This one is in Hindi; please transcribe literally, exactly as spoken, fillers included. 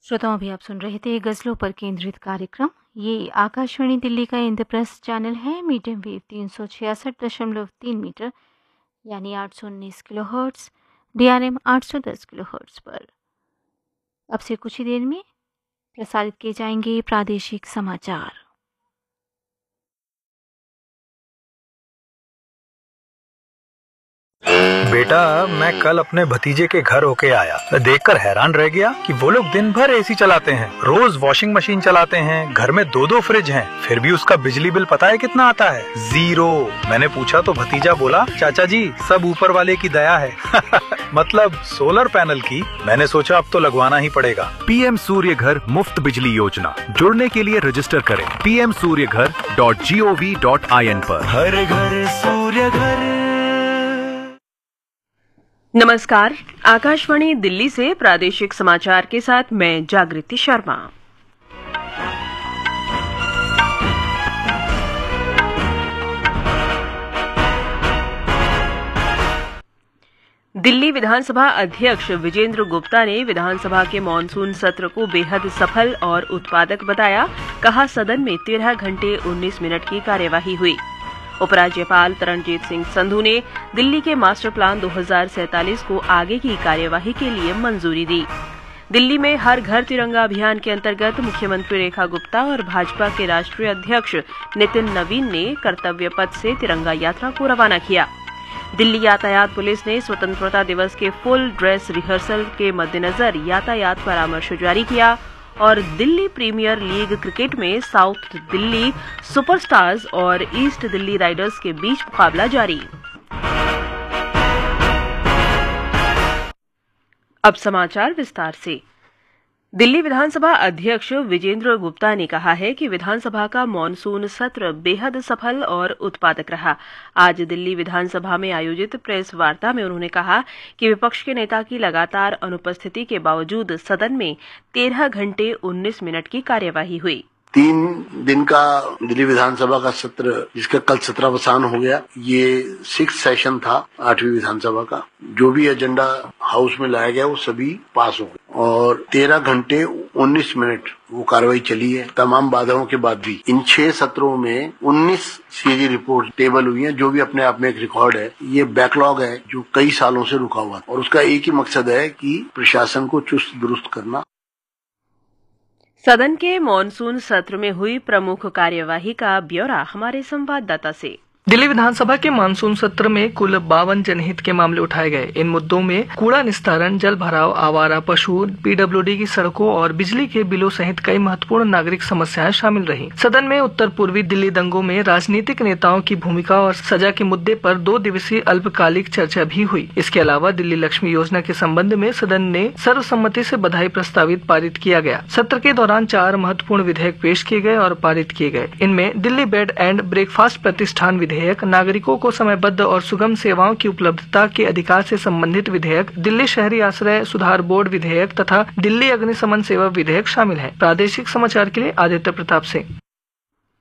श्रोताओं, अभी आप सुन रहे थे गज़लों पर केंद्रित कार्यक्रम। ये आकाशवाणी दिल्ली का इंद्रप्रस्थ चैनल है, मीडियम वेव तीन सौ छियासठ दशमलव तीन मीटर यानी आठ सौ उन्नीस किलो हर्ट्स, डीआरएम आठ सौ दस किलो हर्ट्स पर। अब से कुछ ही देर में प्रसारित किए जाएंगे प्रादेशिक समाचार। बेटा, मैं कल अपने भतीजे के घर होके आया। मैं देखकर हैरान रह गया कि वो लोग दिन भर एसी चलाते हैं, रोज वॉशिंग मशीन चलाते हैं, घर में दो दो फ्रिज हैं, फिर भी उसका बिजली बिल पता है कितना आता है? जीरो। मैंने पूछा तो भतीजा बोला, चाचा जी सब ऊपर वाले की दया है। मतलब सोलर पैनल की। मैंने सोचा अब तो लगवाना ही पड़ेगा। पीएम सूर्य घर मुफ्त बिजली योजना। जुड़ने के लिए रजिस्टर करें पी एम सूर्य घर dot G O V dot I N पर। हर घर सूर्य घर। नमस्कार, आकाशवाणी दिल्ली से प्रादेशिक समाचार के साथ मैं जागृति शर्मा। दिल्ली विधानसभा अध्यक्ष विजेंद्र गुप्ता ने विधानसभा के मॉनसून सत्र को बेहद सफल और उत्पादक बताया। कहा, सदन में तेरह घंटे उन्नीस मिनट की कार्यवाही हुई। उपराज्यपाल तरणजीत सिंह संधू ने दिल्ली के मास्टर प्लान दो हज़ार सैंतालीस को आगे की कार्यवाही के लिए मंजूरी दी। दिल्ली में हर घर तिरंगा अभियान के अंतर्गत मुख्यमंत्री रेखा गुप्ता और भाजपा के राष्ट्रीय अध्यक्ष नितिन नवीन ने कर्तव्य पथ से तिरंगा यात्रा को रवाना किया। दिल्ली यातायात पुलिस ने स्वतंत्रता दिवस के फुल ड्रेस रिहर्सल के मद्देनजर यातायात परामर्श जारी किया और दिल्ली प्रीमियर लीग क्रिकेट में साउथ दिल्ली सुपरस्टार्स और ईस्ट दिल्ली राइडर्स के बीच मुकाबला जारी। अब समाचार विस्तार से। दिल्ली विधानसभा अध्यक्ष विजेंद्र गुप्ता ने कहा है कि विधानसभा का मॉनसून सत्र बेहद सफल और उत्पादक रहा। आज दिल्ली विधानसभा में आयोजित प्रेस वार्ता में उन्होंने कहा कि विपक्ष के नेता की लगातार अनुपस्थिति के बावजूद सदन में तेरह घंटे उन्नीस मिनट की कार्यवाही हुई। तीन दिन का दिल्ली विधानसभा का सत्र, जिसका कल सत्रावसान हो गया, ये सिक्स सेशन था आठवीं विधानसभा का। जो भी एजेंडा हाउस में लाया गया वो सभी पास हो गए और तेरह घंटे उन्नीस मिनट वो कार्रवाई चली है। तमाम बाधाओं के बाद भी इन छह सत्रों में उन्नीस सीएजी रिपोर्ट टेबल हुई है, जो भी अपने आप में एक रिकॉर्ड है। ये बैकलॉग है जो कई सालों से रुका हुआ और उसका एक ही मकसद है कि प्रशासन को चुस्त दुरुस्त करना। सदन के मॉनसून सत्र में हुई प्रमुख कार्यवाही का ब्यौरा हमारे संवाददाता से। दिल्ली विधानसभा के मानसून सत्र में कुल बावन जनहित के मामले उठाए गए। इन मुद्दों में कूड़ा निस्तारण, जल भराव, आवारा पशु, पीडब्ल्यूडी की सड़कों और बिजली के बिलों सहित कई महत्वपूर्ण नागरिक समस्याएं शामिल रही। सदन में उत्तर पूर्वी दिल्ली दंगों में राजनीतिक नेताओं की भूमिका और सजा के मुद्दे पर दो दिवसीय अल्पकालिक चर्चा भी हुई। इसके अलावा दिल्ली लक्ष्मी योजना के संबंध में सदन ने सर्वसम्मति से बधाई प्रस्तावित पारित किया गया। सत्र के दौरान चार महत्वपूर्ण विधेयक पेश किए गए और पारित किए गए। इनमें दिल्ली बेड एंड ब्रेकफास्ट प्रतिष्ठान विधेयक, नागरिकों को समयबद्ध और सुगम सेवाओं की उपलब्धता के अधिकार से संबंधित विधेयक, दिल्ली शहरी आश्रय सुधार बोर्ड विधेयक तथा दिल्ली अग्निशमन सेवा विधेयक शामिल है। प्रादेशिक समाचार के लिए आदित्य प्रताप सिंह।